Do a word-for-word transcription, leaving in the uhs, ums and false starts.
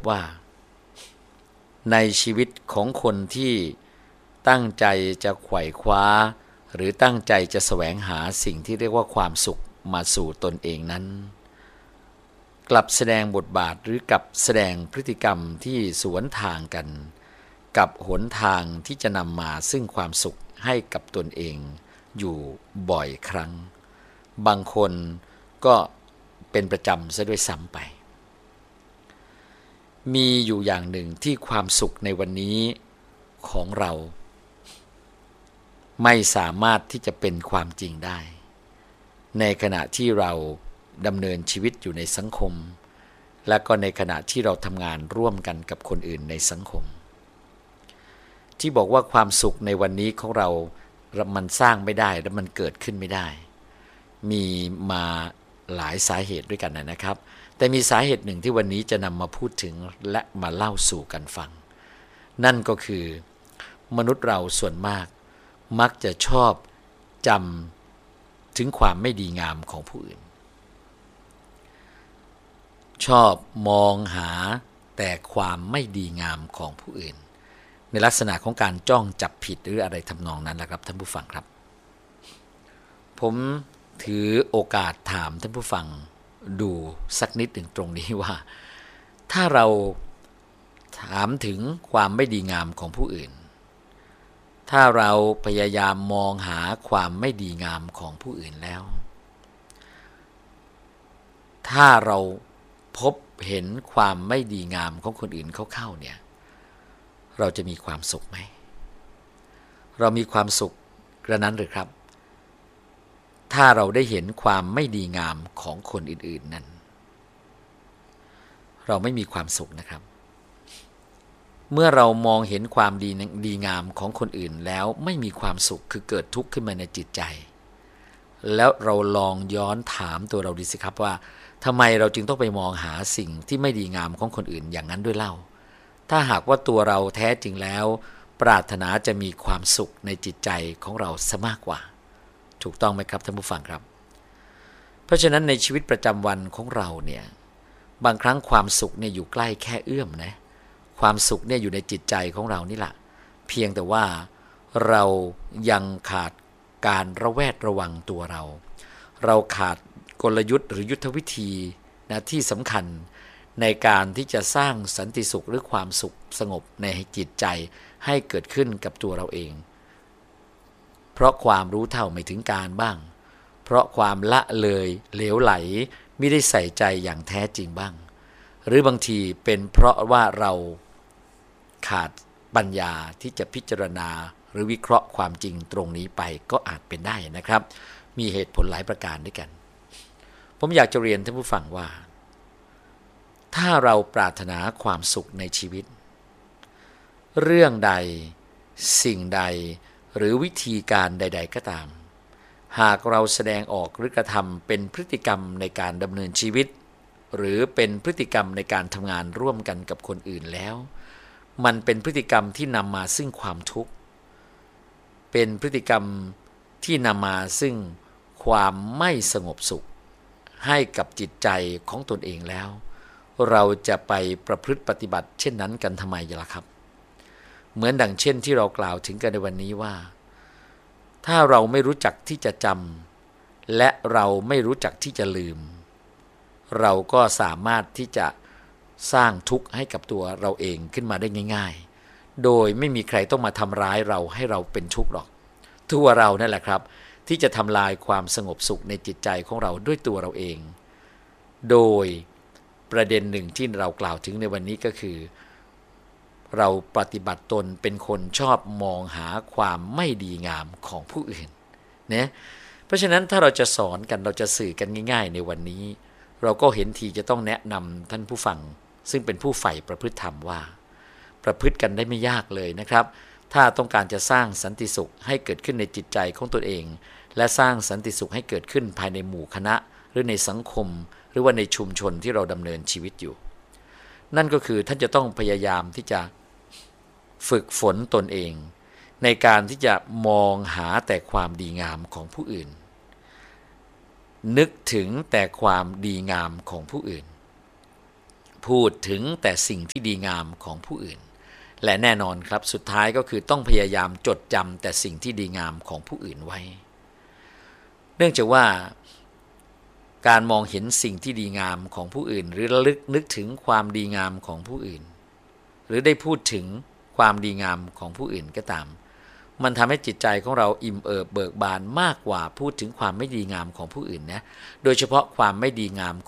ว่าในชีวิตของคนที่ตั้งใจจะไขว่คว้าหรือตั้งใจจะแสวงหาสิ่งที่เรียกว่าความสุขมาสู่ตนเองนั้นกลับแสดงบทบาทหรือกลับแสดงพฤติกรรมที่สวนทางกันกับหนทางที่จะนำมาซึ่งความสุขให้กับตนเองอยู่บ่อยครั้งบางคนก็เป็นประจำซะด้วยซ้ำไปมีอยู่อย่างหนึ่งที่ความสุขในวันนี้ของเราไม่สามารถที่จะเป็นความจริงได้ในขณะที่เราดำเนินชีวิตอยู่ในสังคมและก็ในขณะที่เราทำงานร่วมกันกับคนอื่นในสังคมที่บอกว่าความสุขในวันนี้ของเรามันสร้างไม่ได้และมันเกิดขึ้นไม่ได้มีมาหลายสาเหตุด้วยกันนะครับแต่มีสาเหตุหนึ่งที่วันนี้จะนำมาพูดถึงและมาเล่าสู่กันฟังนั่นก็คือมนุษย์เราส่วนมากมักจะชอบจำถึงความไม่ดีงามของผู้อื่นชอบมองหาแต่ความไม่ดีงามของผู้อื่นในลักษณะของการจ้องจับผิดหรืออะไรทำนองนั้นแหละครับท่านผู้ฟังครับผมถือโอกาสถามท่านผู้ฟังดูสักนิดหนึ่งตรงนี้ว่าถ้าเราถามถึงความไม่ดีงามของผู้อื่นถ้าเราพยายามมองหาความไม่ดีงามของผู้อื่นแล้วถ้าเราพบเห็นความไม่ดีงามของคนอื่นเข้าๆเนี่ยเราจะมีความสุขไหมเรามีความสุขกระนั้นหรือครับถ้าเราได้เห็นความไม่ดีงามของคนอื่นๆนั้นเราไม่มีความสุขนะครับเมื่อเรามองเห็นความดีดีงามของคนอื่นแล้วไม่มีความสุขคือเกิดทุกข์ขึ้นมาในจิตใจแล้วเราลองย้อนถามตัวเราดูสิครับว่าทำไมเราจึงต้องไปมองหาสิ่งที่ไม่ดีงามของคนอื่นอย่างนั้นด้วยเล่าถ้าหากว่าตัวเราแท้จริงแล้วปรารถนาจะมีความสุขในจิตใจของเราซะมากกว่าถูกต้องไหมครับท่านผู้ฟังครับเพราะฉะนั้นในชีวิตประจำวันของเราเนี่ยบางครั้งความสุขเนี่ยอยู่ใกล้แค่เอื้อมนะความสุขเนี่ยอยู่ในจิตใจของเรานี่แหละเพียงแต่ว่าเรายังขาดการระแวดระวังตัวเราเราขาดกลยุทธ์หรือยุทธวิธีนะที่สำคัญในการที่จะสร้างสันติสุขหรือความสุขสงบในจิตใจให้เกิดขึ้นกับตัวเราเองเพราะความรู้เท่าไม่ถึงการบ้างเพราะความละเลยเหลวไหลไม่ได้ใส่ใจอย่างแท้จริงบ้างหรือบางทีเป็นเพราะว่าเราขาดปัญญาที่จะพิจารณาหรือวิเคราะห์ความจริงตรงนี้ไปก็อาจเป็นได้นะครับมีเหตุผลหลายประการด้วยกันผมอยากจะเรียนท่านผู้ฟังว่าถ้าเราปรารถนาความสุขในชีวิตเรื่องใดสิ่งใดหรือวิธีการใดๆก็ตามหากเราแสดงออกหรือกระทำเป็นพฤติกรรมในการดำเนินชีวิตหรือเป็นพฤติกรรมในการทำงานร่วมกันกับคนอื่นแล้วมันเป็นพฤติกรรมที่นำมาซึ่งความทุกข์เป็นพฤติกรรมที่นำมาซึ่งความไม่สงบสุขให้กับจิตใจของตนเองแล้วเราจะไปประพฤติปฏิบัติเช่นนั้นกันทำไมล่ะครับเหมือนดังเช่นที่เรากล่าวถึงกันในวันนี้ว่าถ้าเราไม่รู้จักที่จะจำและเราไม่รู้จักที่จะลืมเราก็สามารถที่จะสร้างทุกข์ให้กับตัวเราเองขึ้นมาได้ง่ายๆโดยไม่มีใครต้องมาทำร้ายเราให้เราเป็นทุกข์หรอกตัวเรานั่นแหละครับที่จะทำลายความสงบสุขในจิตใจของเราด้วยตัวเราเองโดยประเด็นหนึ่งที่เรากล่าวถึงในวันนี้ก็คือเราปฏิบัติตนเป็นคนชอบมองหาความไม่ดีงามของผู้อื่นนะเพราะฉะนั้นถ้าเราจะสอนกันเราจะสื่อกันง่ายๆในวันนี้เราก็เห็นทีจะต้องแนะนำท่านผู้ฟังซึ่งเป็นผู้ใฝ่ประพฤติธรรมว่าประพฤติกันได้ไม่ยากเลยนะครับถ้าต้องการจะสร้างสันติสุขให้เกิดขึ้นในจิตใจของตนเองและสร้างสันติสุขให้เกิดขึ้นภายในหมู่คณะหรือในสังคมหรือว่าในชุมชนที่เราดำเนินชีวิตอยู่นั่นก็คือท่านจะต้องพยายามที่จะฝึกฝนตนเองในการที่จะมองหาแต่ความดีงามของผู้อื่นนึกถึงแต่ความดีงามของผู้อื่นพูดถึงแต่สิ่งที่ดีงามของผู้อื่นและแน่นอนครับสุดท้ายก็คือต้องพยายามจดจำแต่สิ่งที่ดีงามของผู้อื่นไว้เนื่องจากว่าการมองเห็นสิ่งที่ดีงามของผู้อื่นหรือระลึกนึกถึงความดีงามของผู้อื่นหรือได้พูดถึงความดีงามของผู้อื่นก็ตามมันทำให้จิตใจของเราอิ่มเอิบเบิกบานมากกว่าพูดถึงความไม่ดีงามของผู้อื่นนะโดยเฉพาะความไม่ดีงาม